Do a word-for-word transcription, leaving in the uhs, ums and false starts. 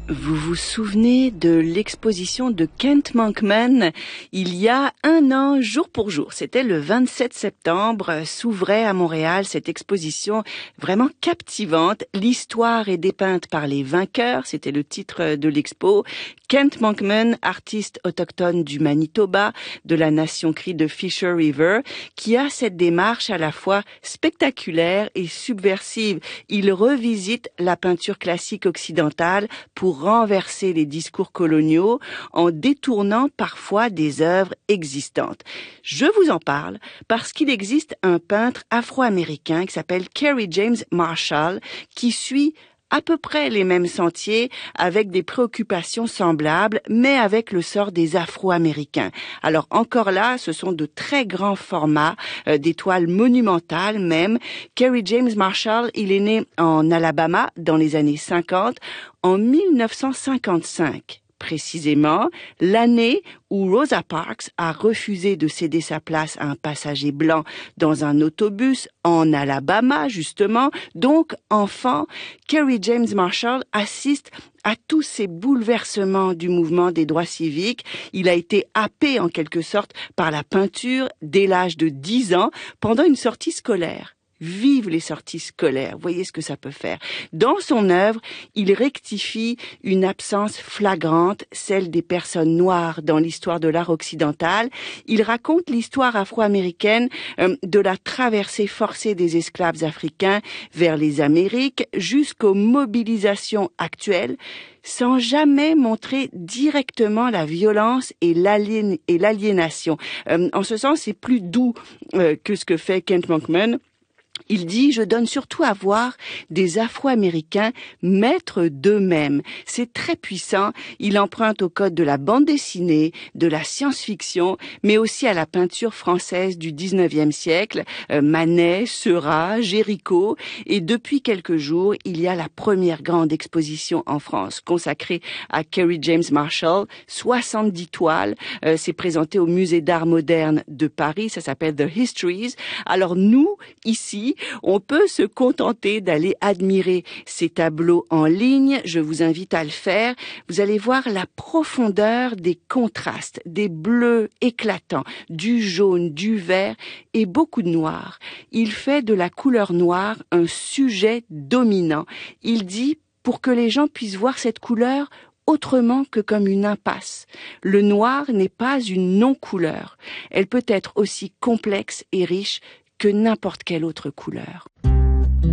Vous vous souvenez de l'exposition de Kent Monkman il y a un an, jour pour jour. C'était le vingt-sept septembre, s'ouvrait à Montréal cette exposition vraiment captivante. L'histoire est dépeinte par les vainqueurs, c'était le titre de l'expo. Kent Monkman, artiste autochtone du Manitoba, de la nation crie de Fisher River, qui a cette démarche à la fois spectaculaire et subversive. Il revisite la peinture classique occidentale pour renverser les discours coloniaux en détournant parfois des œuvres existantes. Je vous en parle parce qu'il existe un peintre afro-américain qui s'appelle Kerry James Marshall qui suit à peu près les mêmes sentiers, avec des préoccupations semblables, mais avec le sort des Afro-Américains. Alors encore là, ce sont de très grands formats, euh, des toiles monumentales même. Kerry James Marshall, il est né en Alabama dans les années cinquante, en mille neuf cent cinquante-cinq. Précisément, l'année où Rosa Parks a refusé de céder sa place à un passager blanc dans un autobus en Alabama, justement. Donc, enfant, Kerry James Marshall assiste à tous ces bouleversements du mouvement des droits civiques. Il a été happé, en quelque sorte, par la peinture dès l'âge de dix ans pendant une sortie scolaire. Vive les sorties scolaires, voyez ce que ça peut faire. Dans son œuvre, il rectifie une absence flagrante, celle des personnes noires dans l'histoire de l'art occidental. Il raconte l'histoire afro-américaine euh, de la traversée forcée des esclaves africains vers les Amériques jusqu'aux mobilisations actuelles, sans jamais montrer directement la violence et, l'alien, et l'aliénation. Euh, en ce sens, c'est plus doux euh, que ce que fait Kent Monkman. Il dit « Je donne surtout à voir des Afro-Américains maîtres d'eux-mêmes ». C'est très puissant. Il emprunte au code de la bande dessinée, de la science-fiction, mais aussi à la peinture française du dix-neuvième siècle, euh, Manet, Seurat, Géricault. Et depuis quelques jours, il y a la première grande exposition en France consacrée à Kerry James Marshall, soixante-dix toiles. Euh, c'est présenté au Musée d'art moderne de Paris. Ça s'appelle The Histories. Alors nous, ici, on peut se contenter d'aller admirer ces tableaux en ligne. Je vous invite à le faire. Vous allez voir la profondeur des contrastes, des bleus éclatants, du jaune, du vert et beaucoup de noir. Il fait de la couleur noire un sujet dominant. Il dit, pour que les gens puissent voir cette couleur autrement que comme une impasse. Le noir n'est pas une non-couleur. Elle peut être aussi complexe et riche que n'importe quelle autre couleur.